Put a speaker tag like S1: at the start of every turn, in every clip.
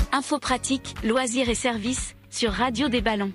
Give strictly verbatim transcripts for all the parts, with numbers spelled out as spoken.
S1: Infos pratiques, loisirs et services sur Radio des Ballons.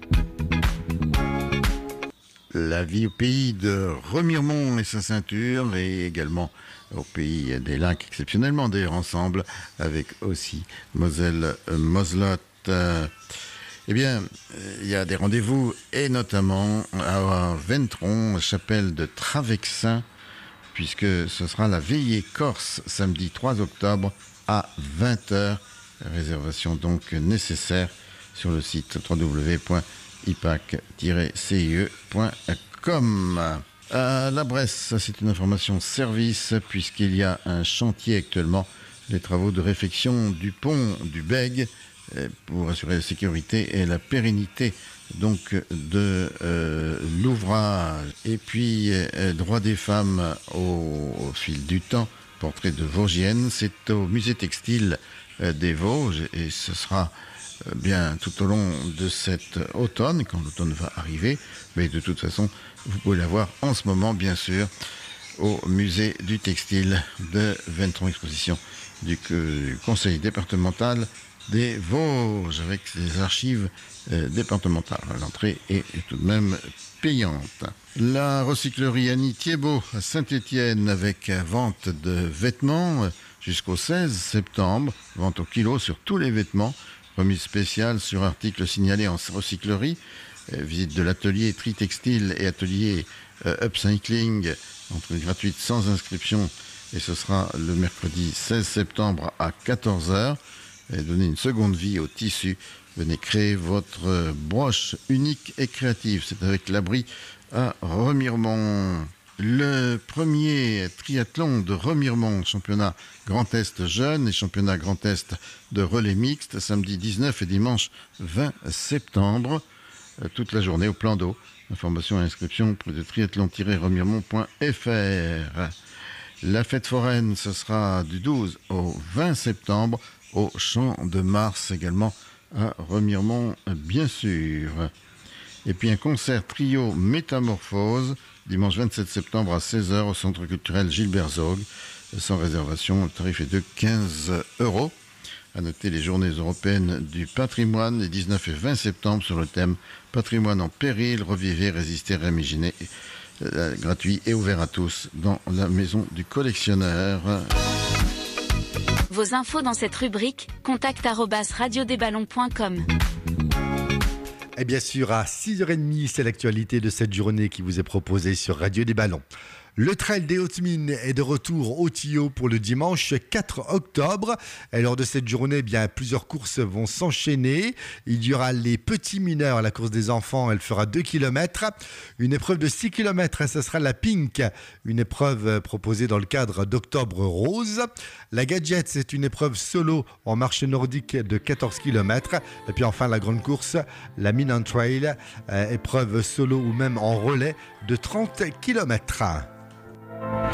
S2: La vie au pays de Remiremont et sa ceinture, et également au pays des lacs, exceptionnellement d'ailleurs ensemble, avec aussi Moselle euh, Moselotte. Euh, eh bien, euh, il y a des rendez-vous, et notamment à Ventron, chapelle de Travexin, puisque ce sera la veillée corse, samedi trois octobre à vingt heures. Réservation donc nécessaire sur le site w w w point i p a c tiret c i e point com. À la Bresse, c'est une information service, puisqu'il y a un chantier actuellement, les travaux de réfection du pont du Bègue, pour assurer la sécurité et la pérennité donc de euh, l'ouvrage. Et puis, euh, droit des femmes au, au fil du temps, portrait de Vosgienne, c'est au musée textile euh, des Vosges, et ce sera bien tout au long de cet automne, quand l'automne va arriver, mais de toute façon, vous pouvez la voir en ce moment, bien sûr, au musée du textile de Ventron, exposition du, du conseil départemental des Vosges, avec les archives euh, départementales. L'entrée est tout de même payante. La recyclerie Annie Thiebaud à Saint-Étienne, avec vente de vêtements jusqu'au seize septembre, vente au kilo sur tous les vêtements, remise spéciale sur articles signalés en recyclerie, euh, visite de l'atelier tri textile et atelier euh, upcycling, entrée gratuite sans inscription, et ce sera le mercredi seize septembre à quatorze heures. Et donner une seconde vie au tissu. Venez créer votre broche unique et créative. C'est avec l'abri à Remiremont. Le premier triathlon de Remiremont, championnat Grand Est jeune et championnat Grand Est de relais mixte, samedi dix-neuf et dimanche vingt septembre, toute la journée au plan d'eau. Information et inscription auprès de triathlon tiret remiremont point f r. La fête foraine, ce sera du douze au vingt septembre au Champ de Mars, également à Remiremont, bien sûr. Et puis un concert trio Métamorphose, dimanche vingt-sept septembre à seize heures au Centre culturel Gilbert Zog, sans réservation, le tarif est de quinze euros. À noter les journées européennes du patrimoine, les dix-neuf et vingt septembre, sur le thème Patrimoine en péril, revivez, résistez, réimaginer, euh, gratuit et ouvert à tous dans la maison du collectionneur.
S1: Vos infos dans cette rubrique, contact arobase radio des ballons point com.
S3: Et bien sûr, à six heures trente, c'est l'actualité de cette journée qui vous est proposée sur Radio des Ballons. Le Trail des Hautes-Mines est de retour au Tillot pour le dimanche quatre octobre. Et lors de cette journée, eh bien, plusieurs courses vont s'enchaîner. Il y aura les petits mineurs, la course des enfants, elle fera deux kilomètres. Une épreuve de six kilomètres, ce sera la Pink, une épreuve proposée dans le cadre d'Octobre Rose. La Gadget, c'est une épreuve solo en marche nordique de quatorze kilomètres. Et puis enfin, la grande course, la Mine Trail, euh, épreuve solo ou même en relais de trente kilomètres.